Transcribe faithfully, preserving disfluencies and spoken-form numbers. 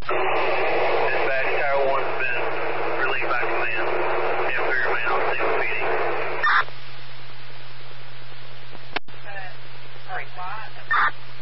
Dispatch, Tower one's been relieved by command. Inferior man on scene feeding. Uh, sorry, what?